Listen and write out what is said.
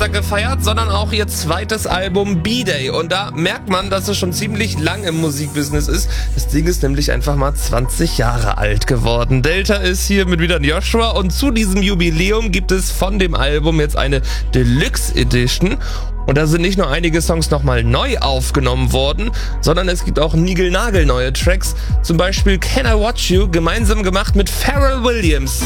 Geburtstag gefeiert, sondern auch ihr zweites Album B-Day. Und da merkt man, dass es schon ziemlich lang im Musikbusiness ist. Das Ding ist nämlich einfach mal 20 Jahre alt geworden. Delta ist hier mit wieder Joshua und zu diesem Jubiläum gibt es von dem Album jetzt eine Deluxe Edition. Und da sind nicht nur einige Songs nochmal neu aufgenommen worden, sondern es gibt auch niegelnagelneue Tracks. Zum Beispiel Can I Watch You, gemeinsam gemacht mit Pharrell Williams.